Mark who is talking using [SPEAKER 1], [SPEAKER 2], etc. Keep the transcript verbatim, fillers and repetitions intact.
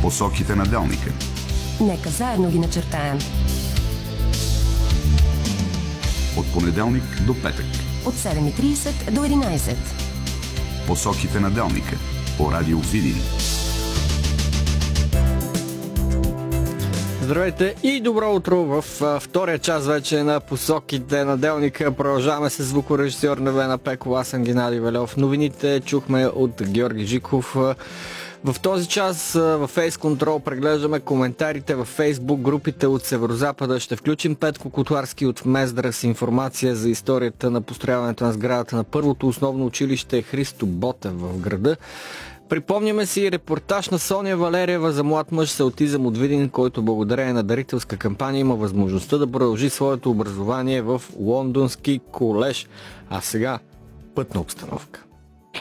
[SPEAKER 1] Посоките на делника.
[SPEAKER 2] Нека заедно ги начертаем.
[SPEAKER 1] От понеделник до петък.
[SPEAKER 2] От седем и трийсет до единайсет.
[SPEAKER 1] Посоките на делника. По радио Видин.
[SPEAKER 3] Здравейте и добро утро в втория час вече на Посоките на делника. Продължаваме с звукорежисьор Невена Пекова. Аз съм Геннадий Валев. Новините чухме от Георги Жиков. В този час във Фейс Контрол преглеждаме коментарите във Фейсбук групите от Северозапада. Ще включим Петко Котуарски от Мездра с информация за историята на построяването на сградата на първото основно училище Христо Ботев в града. Припомняме си репортаж на Соня Валериева за млад мъж с аутизъм от Видин, който благодарение на дарителска кампания има възможността да продължи своето образование в Лондонски колеж. А сега пътна обстановка.